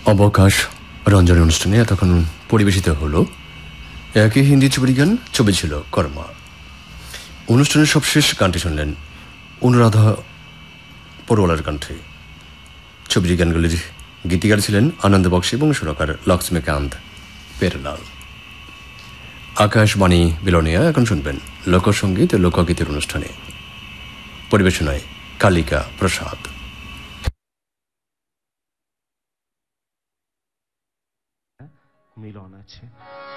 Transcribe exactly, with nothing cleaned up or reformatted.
অবকাশ রঞ্জনের অনুষ্ঠানে এতক্ষণ পরিবেশিত হলো একই হিন্দি ছবির গান, ছবি ছিল কর্মা। অনুষ্ঠানের সবশেষ গানটি শুনলেন অনুরাধা পরওয়ালার কণ্ঠে। ছবির গানগুলির গীতিকার ছিলেন আনন্দ বক্সী এবং সুরকার লক্ষ্মীকান্ত পেরলাল। আকাশবাণী বিলোনিয়া এখন শুনবেন লোকসঙ্গীত ও লোকগীতের অনুষ্ঠানে পরিবেশনায় কালিকা প্রসাদ। মিলন আছে।